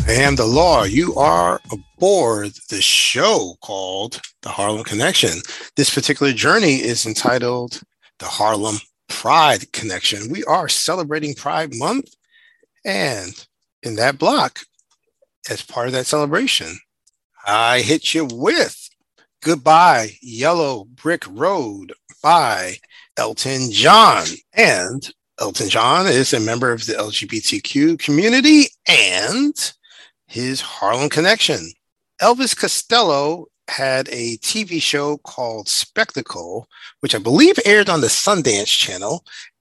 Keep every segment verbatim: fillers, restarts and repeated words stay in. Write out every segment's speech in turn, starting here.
I am the law. You are aboard the show called The Harlem Connection. This particular journey is entitled The Harlem Pride Connection. We are celebrating Pride Month, and in that block, as part of that celebration, I hit you with Goodbye Yellow Brick Road by Elton John. And Elton John is a member of the L G B T Q community and his Harlem Connection. Elvis Costello had a T V show called Spectacle, which I believe aired on the Sundance Channel.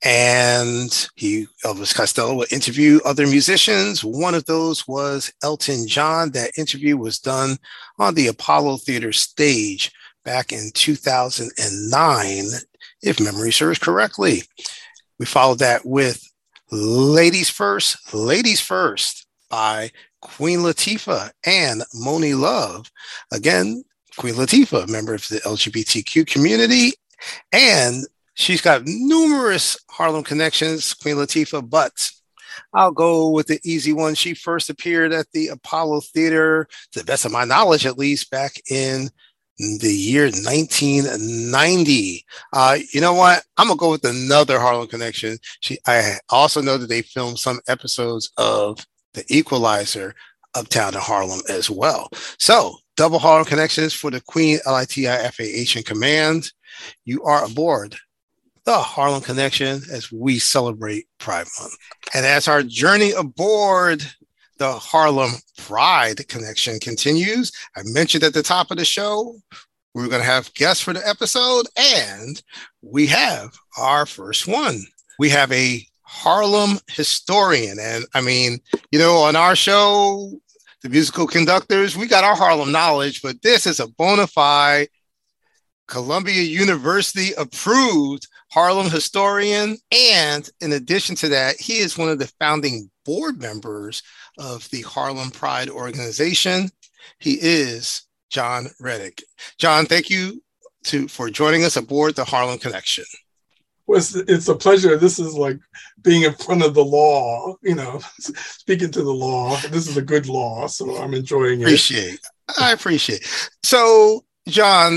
And he, Elvis Costello, would interview other musicians. One of those was Elton John. That interview was done on the Apollo Theater stage back in two thousand nine, if memory serves correctly. We followed that with Ladies First, Ladies First by Queen Latifah and Monie Love. Again, Queen Latifah, a member of the L G B T Q community, and she's got numerous Harlem connections, Queen Latifah, but I'll go with the easy one. She first appeared at the Apollo Theater, to the best of my knowledge at least, back in the year nineteen ninety. Uh, you know what? I'm going to go with another Harlem connection. She, I also know that they filmed some episodes of The Equalizer uptown in Harlem as well. So, double Harlem connections for the Queen L I T I F A H in command. You are aboard the Harlem Connection as we celebrate Pride Month. And as our journey aboard the Harlem Pride Connection continues, I mentioned at the top of the show, we're going to have guests for the episode, and we have our first one. We have a Harlem historian. And I mean, you know, on our show, the musical conductors, we got our Harlem knowledge, but this is a bona fide Columbia University approved Harlem historian. And in addition to that, he is one of the founding board members of the Harlem Pride organization. He is John Reddick. John, thank you to, for joining us aboard the Harlem Connection. Well, it's, it's a pleasure. This is like being in front of the law, you know, speaking to the law. This is a good law, so I'm enjoying it. Appreciate. I appreciate. So, John,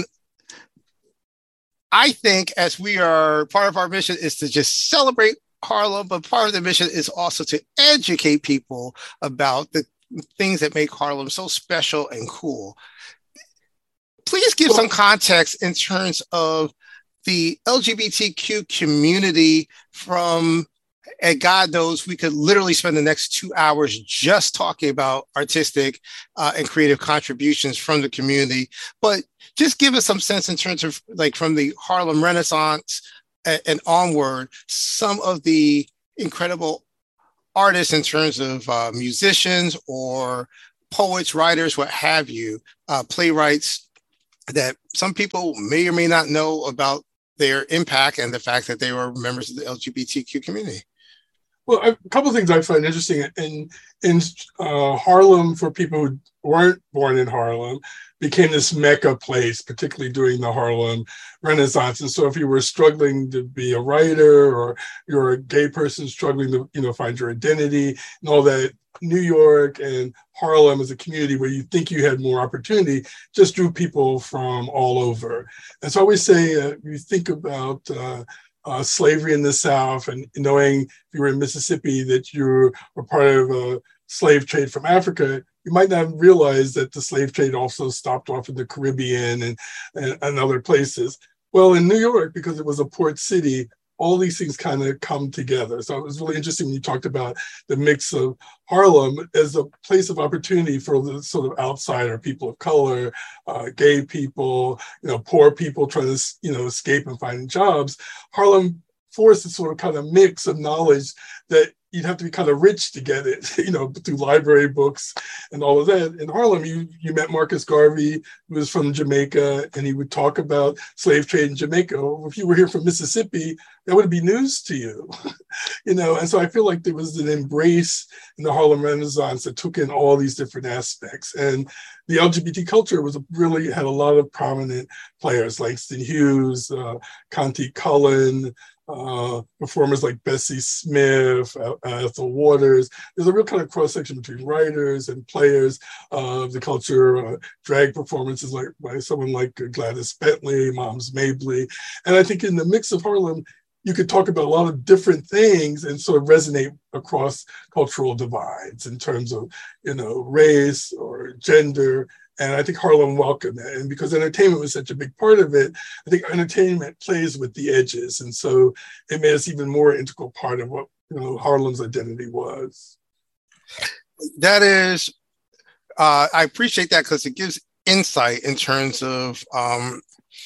I think as we are, part of our mission is to just celebrate Harlem, but part of the mission is also to educate people about the things that make Harlem so special and cool. Please give some context in terms of the L G B T Q community from, and God knows we could literally spend the next two hours just talking about artistic uh, and creative contributions from the community. But just give us some sense in terms of, like, from the Harlem Renaissance and, and onward, some of the incredible artists in terms of uh, musicians or poets, writers, what have you, uh, playwrights that some people may or may not know about their impact and the fact that they were members of the L G B T Q community. Well, a couple of things I find interesting in in uh, Harlem, for people who weren't born in Harlem, became this mecca place, particularly during the Harlem Renaissance. And so, if you were struggling to be a writer, or you're a gay person struggling to, you know, find your identity and all that, New York and Harlem as a community where you think you had more opportunity just drew people from all over. And so I always say, uh, you think about uh, uh, slavery in the South, and knowing if you were in Mississippi that you were part of a slave trade from Africa, you might not realize that the slave trade also stopped off in the Caribbean and, and, and other places. Well, in New York, because it was a port city, all these things kind of come together. So it was really interesting when you talked about the mix of Harlem as a place of opportunity for the sort of outsider, people of color, uh, gay people, you know, poor people trying to, you know, escape and find jobs. Harlem forced a sort of kind of mix of knowledge that you'd have to be kind of rich to get it, you know, through library books and all of that. In Harlem, you you met Marcus Garvey, who was from Jamaica, and he would talk about slave trade in Jamaica. If you were here from Mississippi, that would be news to you, you know. And so I feel like there was an embrace in the Harlem Renaissance that took in all these different aspects. And the L G B T culture was really had a lot of prominent players, Langston Hughes, uh, Conti Cullen, uh, performers like Bessie Smith, uh, Ethel Waters. There's a real kind of cross section between writers and players of the culture, uh, drag performances like by someone like Gladys Bentley, Moms Mabley. And I think in the mix of Harlem, you could talk about a lot of different things and sort of resonate across cultural divides in terms of, you know, race or gender. And I think Harlem welcomed that. And because entertainment was such a big part of it, I think entertainment plays with the edges. And so it made us even more integral part of what, you know, Harlem's identity was. That is, uh, I appreciate that because it gives insight in terms of um,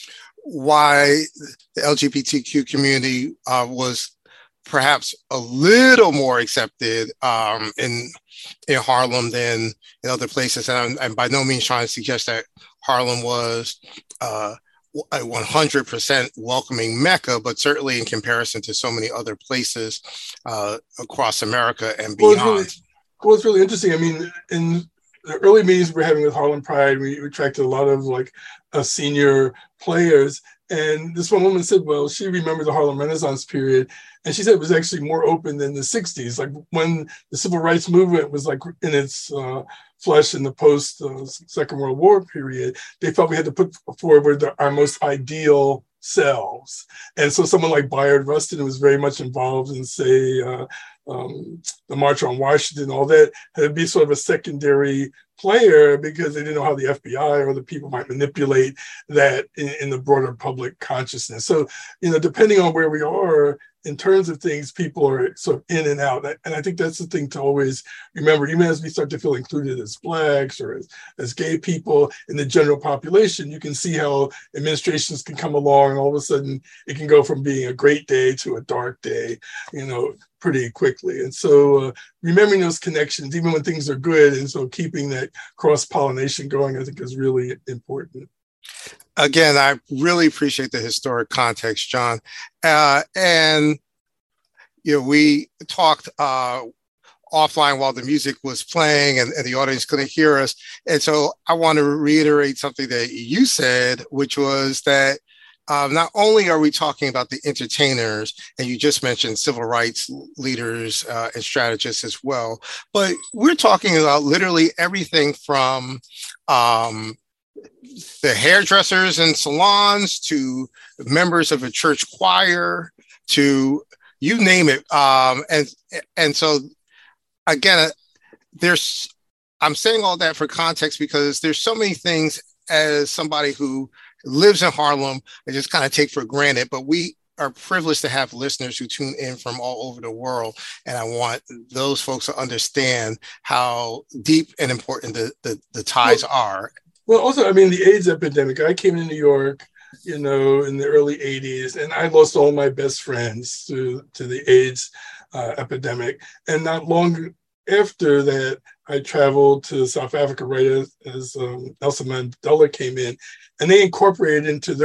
why the L G B T Q community uh, was perhaps a little more accepted um, in in Harlem than in other places. And I'm, I'm by no means trying to suggest that Harlem was uh, a one hundred percent welcoming Mecca, but certainly in comparison to so many other places uh, across America and beyond. Well, it's really, well, it's really interesting. I mean, in the early meetings we were having with Harlem Pride, we attracted a lot of like uh, senior players. And this one woman said, well, she remembered the Harlem Renaissance period. And she said it was actually more open than the sixties. Like when the civil rights movement was like in its uh, flesh in the post uh, Second World War period, they felt we had to put forward the, our most ideal selves. And so someone like Bayard Rustin was very much involved in, say, uh, um, the March on Washington, all that, had to be sort of a secondary player because they didn't know how the F B I or the people might manipulate that in, in the broader public consciousness. So, you know, depending on where we are in terms of things, people are sort of in and out. And I think that's the thing to always remember, even as we start to feel included as Blacks or as, as gay people in the general population, you can see how administrations can come along and all of a sudden it can go from being a great day to a dark day, you know, pretty quickly. And so uh, remembering those connections, even when things are good, and so keeping that cross-pollination going, I think is really important. Again, I really appreciate the historic context, John. Uh, and, you know, we talked uh, offline while the music was playing and, and the audience couldn't hear us. And so I want to reiterate something that you said, which was that Um, not only are we talking about the entertainers, and you just mentioned civil rights leaders uh, and strategists as well, but we're talking about literally everything from um, the hairdressers and salons to members of a church choir to you name it. Um, and and so again, there's I'm saying all that for context because there's so many things as somebody who lives in Harlem, I just kind of take for granted, but we are privileged to have listeners who tune in from all over the world. And I want those folks to understand how deep and important the, the, the ties well, are. Well, also, I mean, the AIDS epidemic, I came to New York, you know, in the early eighties, and I lost all my best friends to, to the AIDS uh, epidemic. And not long after that, I traveled to South Africa right as, as um, Nelson Mandela came in, and they incorporated into their